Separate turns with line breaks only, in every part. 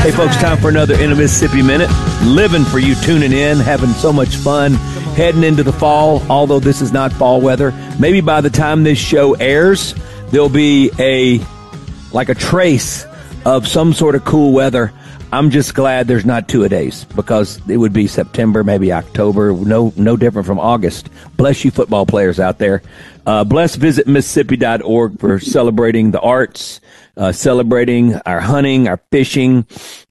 Hey, folks, time for another In a Mississippi Minute. Living for you, tuning in, having so much fun, heading into the fall, although this is not fall weather. Maybe by the time this show airs, there'll be a trace of some sort of cool weather. I'm just glad there's not two-a-days, because it would be September, maybe October, no different from August. Bless you football players out there. Visit Mississippi.org for celebrating the arts, celebrating our hunting, our fishing,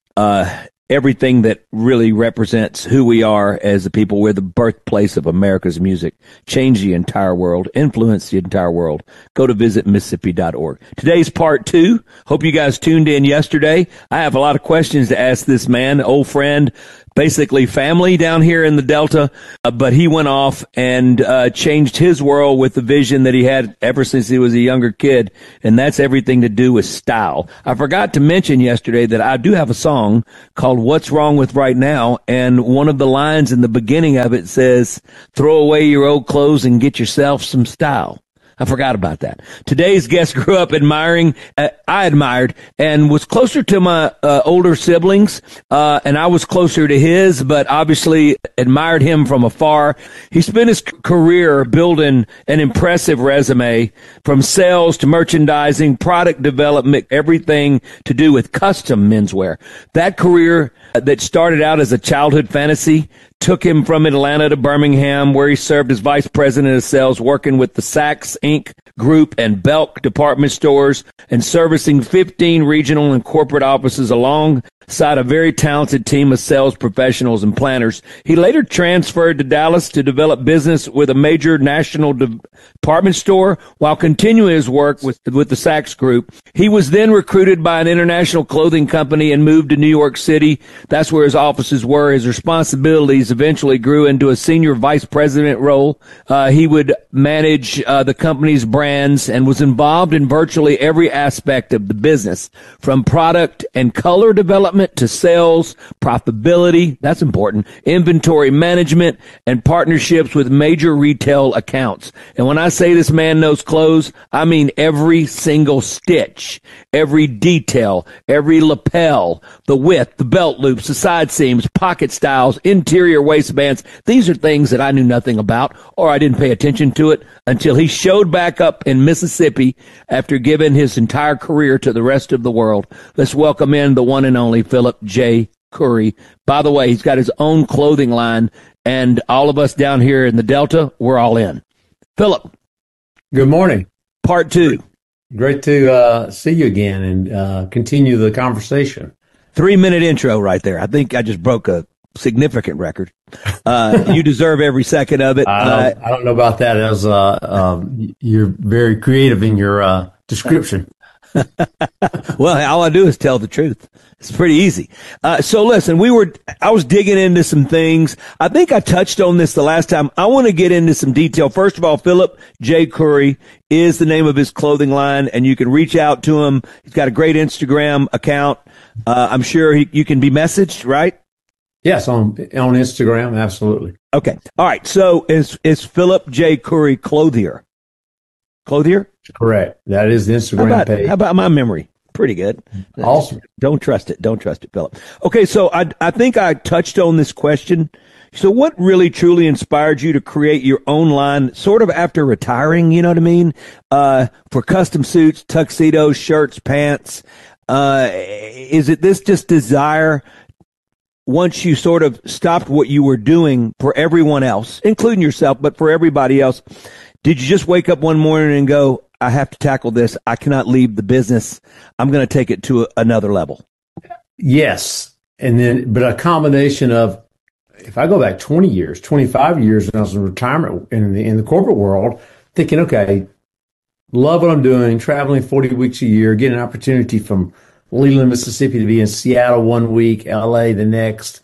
everything that really represents who we are as a people. We're the birthplace of America's music. Change the entire world, influence the entire world. Go to visit Mississippi.org. Today's part 2. Hope you guys tuned in yesterday. I have a lot of questions to ask this man, old friend, basically family down here in the Delta, but he went off and changed his world with the vision that he had ever since he was a younger kid, and that's everything to do with style. I forgot to mention yesterday that I do have a song called What's Wrong with Right Now, and one of the lines in the beginning of it says, throw away your old clothes and get yourself some style. I forgot about that. Today's guest grew up I admired, and was closer to my older siblings, and I was closer to his, but obviously admired him from afar. He spent his career building an impressive resume, from sales to merchandising, product development, everything to do with custom menswear. That career that started out as a childhood fantasy took him from Atlanta to Birmingham, where he served as vice president of sales, working with the Saks Inc. Group and Belk department stores, and servicing 15 regional and corporate offices alongside a very talented team of sales professionals and planners. He later transferred to Dallas to develop business with a major national department store while continuing his work with the Saks Group. He was then recruited by an international clothing company and moved to New York City. That's where his offices were. His responsibilities eventually grew into a senior vice president role. He would manage the company's brands and was involved in virtually every aspect of the business, from product and color development to sales, profitability, that's important, inventory management, and partnerships with major retail accounts. And when I say this man knows clothes, I mean every single stitch, every detail, every lapel, the width, the belt loops, the side seams, pocket styles, interior waistbands. These are things that I knew nothing about, or I didn't pay attention to it until he showed back up in Mississippi after giving his entire career to the rest of the world. Let's welcome in the one and only Philip J. Curry. By the way, he's got his own clothing line, and all of us down here in the Delta, we're all in. Philip.
Good morning.
Part 2.
Great to see you again and continue the conversation.
3-minute intro right there. I think I just broke a significant record. You deserve every second of it.
I don't know about that. As you're very creative in your description.
Well, all I do is tell the truth. It's pretty easy. So listen, I was digging into some things. I think I touched on this the last time. I want to get into some detail. First of all, Philip J. Curry is the name of his clothing line, and you can reach out to him. He's got a great Instagram account. I'm sure you can be messaged, right?
Yes, on Instagram, absolutely.
Okay. All right. So is Philip J. Curry Clothier? Clothier?
Correct. That is the Instagram page.
How about my memory? Pretty good.
Awesome.
Don't trust it. Don't trust it, Philip. Okay. So I think I touched on this question. So what really truly inspired you to create your own line sort of after retiring? You know what I mean? For custom suits, tuxedos, shirts, pants. Is it this just desire once you sort of stopped what you were doing for everyone else, including yourself, but for everybody else, did you just wake up one morning and go, I have to tackle this. I cannot leave the business. I'm going to take it to another level.
Yes. But a combination of, if I go back 20 years, 25 years when I was in retirement in the corporate world, thinking, okay, love what I'm doing, traveling 40 weeks a year, getting an opportunity from Leland, Mississippi to be in Seattle one week, LA the next,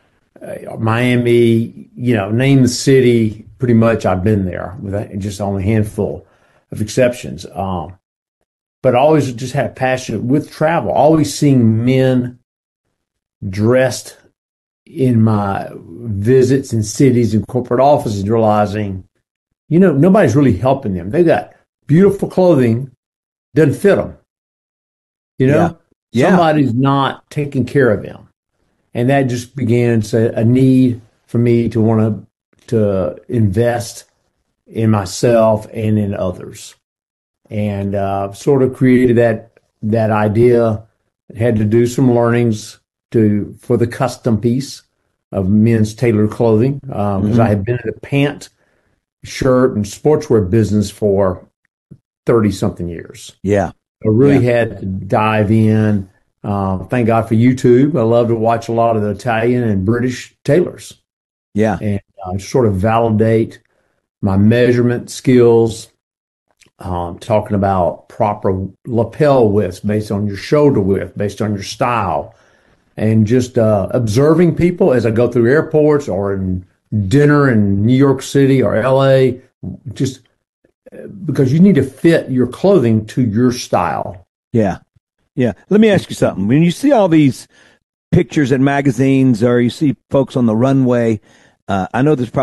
Miami, name the city, pretty much I've been there with just only a handful of exceptions. But I always just had a passion with travel, always seeing men dressed in my visits in cities and corporate offices, realizing, nobody's really helping them. They got beautiful clothing, doesn't fit them,
Yeah.
Somebody's not taking care of them. And that just begins a need for me to want to invest in myself and in others. And sort of created that idea. Had to do some learnings for the custom piece of men's tailored clothing because I had been in the pant, shirt, and sportswear business for 30-something years.
Yeah.
I really had to dive in. Thank God for YouTube. I love to watch a lot of the Italian and British tailors.
Yeah.
And sort of validate my measurement skills, talking about proper lapel widths based on your shoulder width, based on your style, and just observing people as I go through airports or in dinner in New York City or LA, just because you need to fit your clothing to your style.
Yeah. Yeah. Let me ask you something. When you see all these pictures in magazines or you see folks on the runway, I know there's